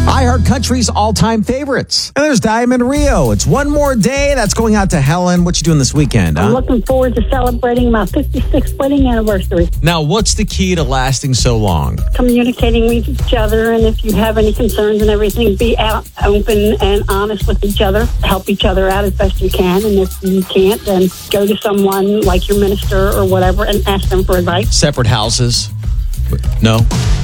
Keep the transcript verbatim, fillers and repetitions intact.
iHeartCountry's all-time favorites. And there's Diamond Rio. It's one more day. That's going out to Helen. What you doing this weekend, huh? I'm looking forward to celebrating my fifty-sixth wedding anniversary. Now, what's the key to lasting so long? Communicating with each other, and if you have any concerns and everything, be out open and honest with each other. Help each other out as best you can, and if you can't, then go to someone like your minister or whatever and ask them for advice. Separate houses? No?